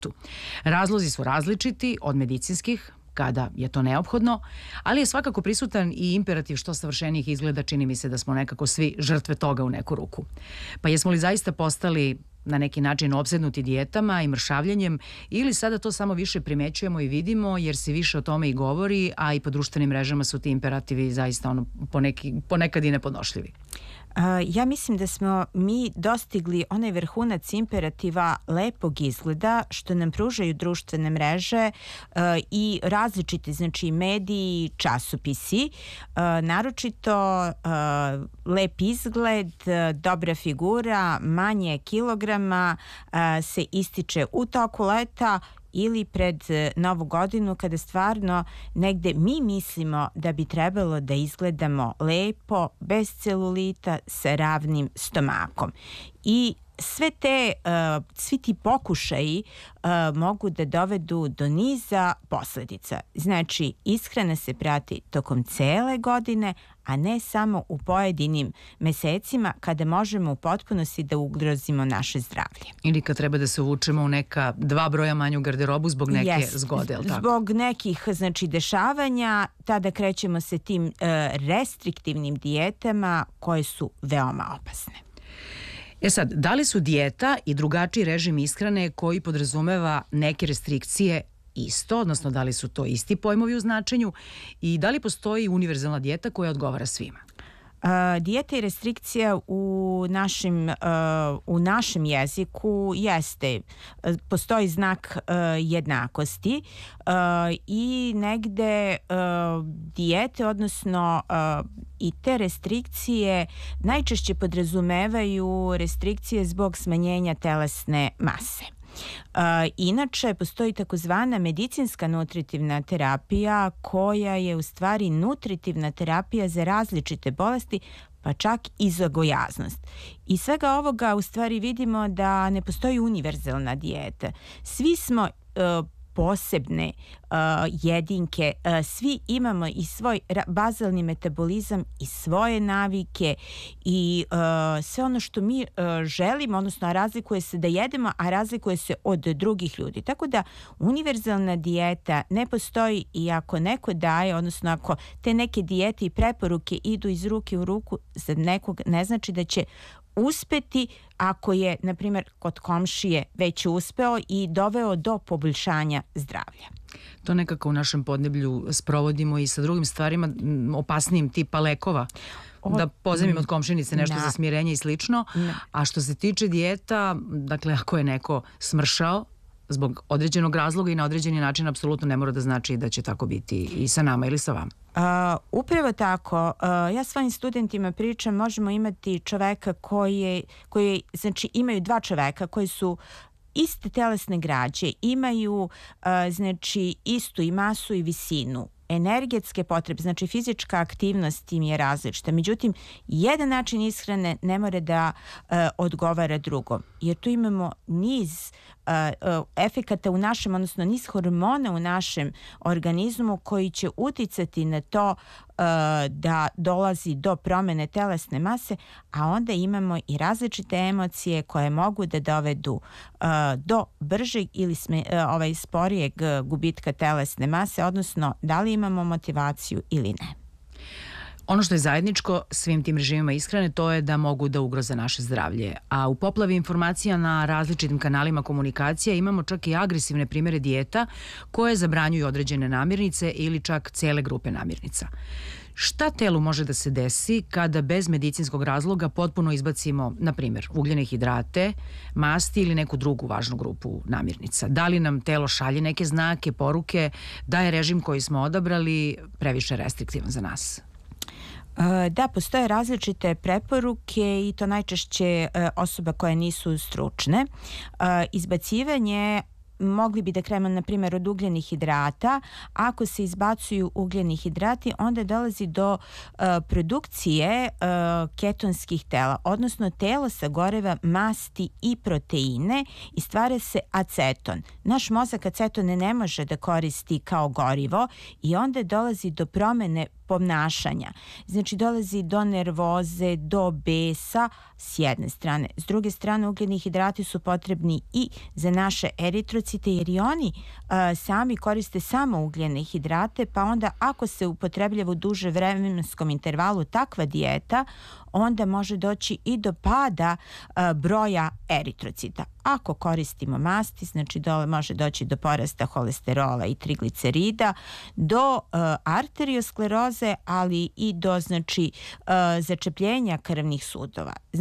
dietu. Razlozi su različiti od medicinskih, kada je to neophodno, ali je svakako prisutan i imperativ što savršenijih izgleda. Čini mi se da smo nekako svi žrtve toga u neku ruku. Pa jesmo li zaista postali na neki način opsednuti dijetama i mršavljenjem, ili sada to samo više primećujemo i vidimo jer se više o tome i govori, a i po društvenim mrežama su ti imperativi zaista ponekad i nepodnošljivi? Ja mislim da smo mi dostigli onaj vrhunac imperativa lepog izgleda što nam pružaju društvene mreže i različiti, znači, mediji, časopisi, naročito lep izgled, dobra figura, manje kilograma se ističe u toku leta ili pred Novu godinu, kada stvarno negde mi mislimo da bi trebalo da izgledamo lepo, bez celulita, sa ravnim stomakom. I svi ti pokušaji mogu da dovedu do niza posledica. Znači, ishrana se prati tokom cele godine, a ne samo u pojedinim mesecima kada možemo u potpunosti da ugrozimo naše zdravlje. Ili kad treba da se uvučemo u neka 2 broja manju garderobu zbog neke zgode, ali tako? Zbog nekih, znači, dešavanja, tada krećemo se tim restriktivnim dijetama koje su veoma opasne. Sad, da li su dijeta i drugačiji režim ishrane koji podrazumeva neke restrikcije isto, odnosno da li su to isti pojmovi u značenju i da li postoji univerzalna dijeta koja odgovara svima? Dijeta i restrikcija u našem jeziku postoji znak jednakosti i negde dijete, odnosno i te restrikcije najčešće podrazumevaju restrikcije zbog smanjenja telesne mase. Inače, postoji takozvana medicinska nutritivna terapija koja je u stvari nutritivna terapija za različite bolesti, pa čak i za gojaznost. I svega ovoga u stvari vidimo da ne postoji univerzalna dijeta. Svi smo posebne jedinke, svi imamo i svoj bazalni metabolizam i svoje navike i sve ono što mi želimo, odnosno razlikuje se da jedemo, a razlikuje se od drugih ljudi. Tako da univerzalna dijeta ne postoji i ako neko daje, odnosno ako te neke dijete i preporuke idu iz ruke u ruku, za nekog ne znači da će uspeti ako je, na primjer, kod komšije već uspeo i doveo do poboljšanja zdravlja. To nekako u našem podneblju sprovodimo i sa drugim stvarima opasnijim, tipa lekova. Da pozajmim od komšinice nešto za smirenje i slično. A što se tiče dijeta, dakle, ako je neko smršao zbog određenog razloga i na određeni način, apsolutno ne mora da znači da će tako biti i sa nama ili sa vama. Upravo tako. Ja svojim studentima pričam, možemo imati čoveka koji znači, imaju 2 čoveka koji su iste telesne građe, imaju znači istu i masu i visinu, energetske potrebe, znači fizička aktivnost im je različita. Međutim, jedan način ishrane ne mora da odgovara drugom, jer tu imamo niz efekata u našem, odnosno niz hormona u našem organizmu koji će uticati na to da dolazi do promene telesne mase, a onda imamo i različite emocije koje mogu da dovedu do bržeg ili sporijeg gubitka telesne mase, odnosno da li imamo motivaciju ili ne. Ono što je zajedničko svim tim režimima ishrane, to je da mogu da ugroze naše zdravlje. A u poplavi informacija na različitim kanalima komunikacija imamo čak i agresivne primere dijeta koje zabranjuju određene namirnice ili čak cele grupe namirnica. Šta telu može da se desi kada bez medicinskog razloga potpuno izbacimo, na primjer, ugljene hidrate, masti ili neku drugu važnu grupu namirnica? Da li nam telo šalje neke znake, poruke da je režim koji smo odabrali previše restriktivan za nas? Da, postoje različite preporuke i to najčešće osoba koje nisu stručne. Izbacivanje mogli bi da krenemo, na primjer, od ugljenih hidrata. Ako se izbacuju ugljeni hidrati, onda dolazi do produkcije ketonskih tela, odnosno telo sagoreva masti i proteine i stvara se aceton. Naš mozak acetone ne može da koristi kao gorivo i onda dolazi do promene ponašanja. Znači dolazi do nervoze, do besa s jedne strane. S druge strane, ugljeni hidrati su potrebni i za naše eritrocite jer i oni sami koriste samo ugljene hidrate, pa onda ako se upotrebljava u duže vremenskom intervalu takva dijeta, onda može doći i do pada broja eritrocita. Ako koristimo masti, znači može doći do porasta holesterola i triglicerida, do arterioskleroze, ali i do začepljenja krvnih sudova.